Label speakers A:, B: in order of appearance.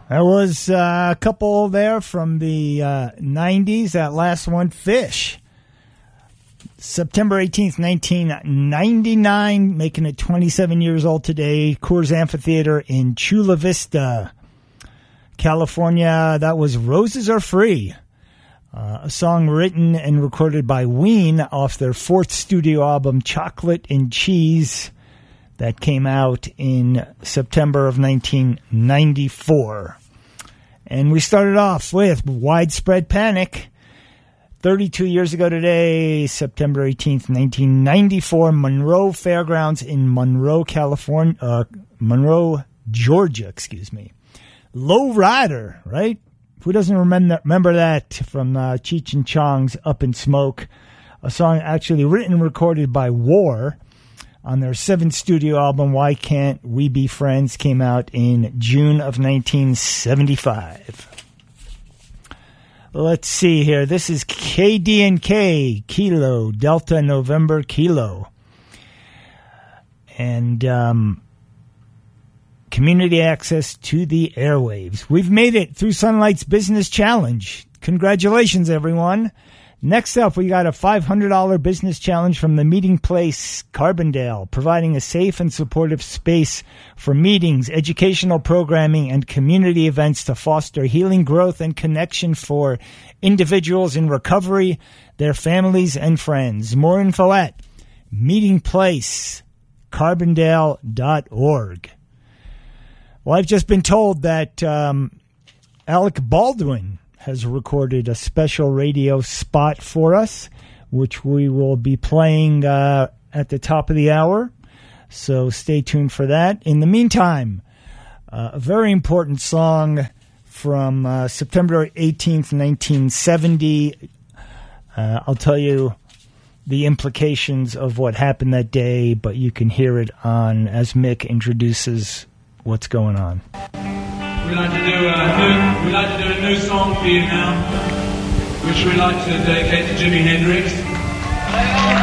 A: There was a couple there from the 90s. That last one, Fish. September 18th, 1999, making it 27 years old today. Coors Amphitheater in Chula Vista, California. That was Roses Are Free, a song written and recorded by Ween off their fourth studio album, Chocolate and Cheese, that came out in September of 1994. And we started off with Widespread Panic. 32 years ago today, September 18th, 1994, Monroe Fairgrounds in Monroe, Georgia, Low Rider, right? Who doesn't remember that from Cheech and Chong's Up in Smoke? A song actually written and recorded by War on their seventh studio album, Why Can't We Be Friends, came out in June of 1975. Let's see here. This is KDNK, Kilo, Delta November Kilo. And community access to the airwaves. We've made it through Sunlight's Business Challenge. Congratulations, everyone. Next up, we got a $500 business challenge from the Meeting Place, Carbondale, providing a safe and supportive space for meetings, educational programming, and community events to foster healing, growth, and connection for individuals in recovery, their families, and friends. More info at meetingplacecarbondale.org. Well, I've just been told that Alec Baldwin has recorded a special radio spot for us, which we will be playing at the top of the hour. So stay tuned for that. In the meantime, a very important song from September 18th, 1970. I'll tell you the implications of what happened that day, but you can hear it on as Mick introduces what's going on.
B: We'd like to do a new song for you now, which we'd like to dedicate to Jimi Hendrix.